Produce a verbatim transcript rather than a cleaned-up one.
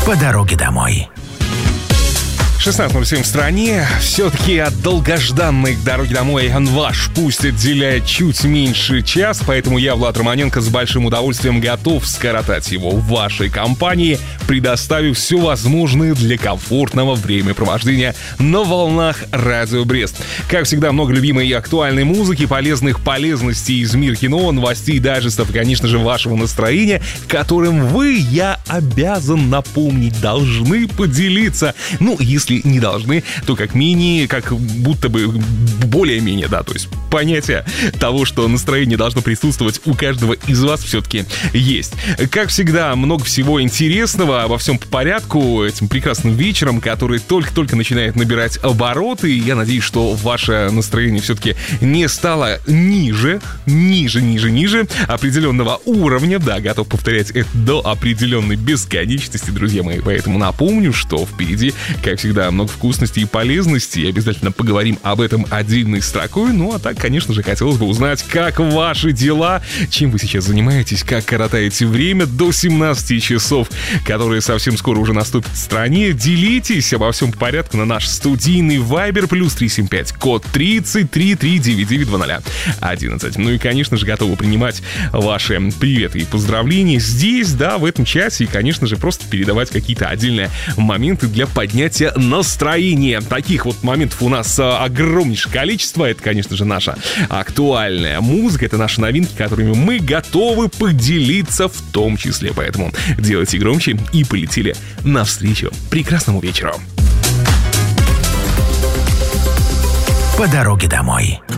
По дороге домой. шестнадцать ноль семь в стране. Все-таки от долгожданной дороги домой ваш пусть отделяет чуть меньше час, поэтому я, Влад Романенко, с большим удовольствием готов скоротать его в вашей компании, предоставив все возможное для комфортного времяпровождения на волнах Радио Брест. Как всегда, много любимой и актуальной музыки, полезных полезностей из мира кино, новостей, дайджестов и, конечно же, вашего настроения, которым вы, я обязан напомнить, должны поделиться. Ну, если не должны, то как мини, как будто бы более-менее, да, то есть понятие того, что настроение должно присутствовать у каждого из вас, все-таки есть. Как всегда, много всего интересного, обо всем по порядку этим прекрасным вечером, который только-только начинает набирать обороты, и я надеюсь, что ваше настроение все-таки не стало ниже, ниже, ниже, ниже определенного уровня, да, готов повторять это до определенной бесконечности, друзья мои, поэтому напомню, что впереди, как всегда, много вкусностей и полезностей. Обязательно поговорим об этом отдельной строкой. Ну, а так, конечно же, хотелось бы узнать, как ваши дела, чем вы сейчас занимаетесь, как коротаете время до семнадцати часов, которые совсем скоро уже наступят в стране. Делитесь обо всем по порядку на наш студийный Viber плюс три семь пять, код тридцать три три девять девять два ноль одиннадцать. Ну и, конечно же, готовы принимать ваши приветы и поздравления здесь, да, в этом часе. И, конечно же, просто передавать какие-то отдельные моменты для поднятия настроения. Таких вот моментов у нас огромнейшее количество. Это, конечно же, наша актуальная музыка. Это наши новинки, которыми мы готовы поделиться в том числе. Поэтому делайте громче и полетели навстречу прекрасному вечеру. По дороге домой.